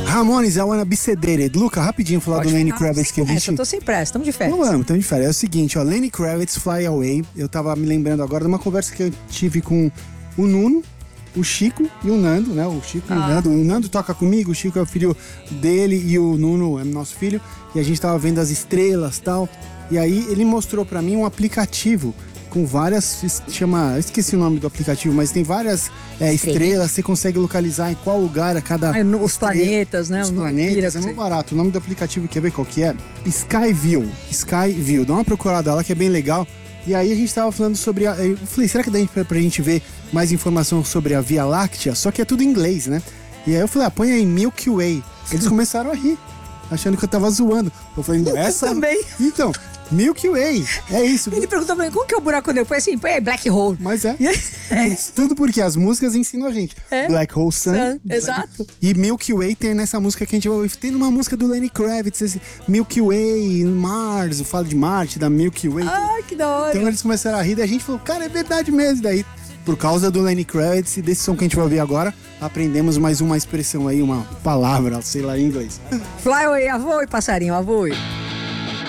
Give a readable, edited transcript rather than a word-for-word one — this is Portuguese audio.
Ramones, I Wanna Be Sedated. Luca, rapidinho falar do Lenny Kravitz que a gente... Eu tô sem pressa, estamos de férias. Não, estamos de férias. É o seguinte, ó, Lenny Kravitz, Fly Away. Eu tava me lembrando agora de uma conversa que eu tive com o Nuno, o Chico e o Nando, né? O Chico e o Nando. O Nando toca comigo, o Chico é o filho dele e o Nuno é nosso filho. E a gente tava vendo as estrelas e tal. E aí ele mostrou pra mim um aplicativo com várias, chama, eu esqueci o nome do aplicativo, mas tem várias estrelas, você consegue localizar em qual lugar a cada... Os planetas, né? Os planetas, é muito barato. O nome do aplicativo, quer ver qual que é? Skyview. Dá uma procurada lá que é bem legal. E aí a gente tava falando sobre eu falei, será que dá pra gente ver mais informação sobre a Via Láctea? Só que é tudo em inglês, né? E aí eu falei, põe aí Milky Way. Eles começaram a rir, achando que eu tava zoando. Eu falei, essa... Eu também. Então... Milky Way, é isso. Ele perguntou pra mim, como que é o buraco negro? Foi assim, põe aí, Black Hole. Mas tudo porque as músicas ensinam a gente. Black Hole Sun. Exato. E Milky Way tem nessa música que a gente vai ouvir. Tem numa música do Lenny Kravitz, esse Milky Way, Mars, eu falo de Marte, da Milky Way. Ai, que da hora. Então eles começaram a rir, daí a gente falou, cara, é verdade mesmo. Daí, por causa do Lenny Kravitz e desse som que a gente vai ouvir agora, aprendemos mais uma expressão aí, uma palavra, sei lá, em inglês. Fly away, avô e passarinho, avô.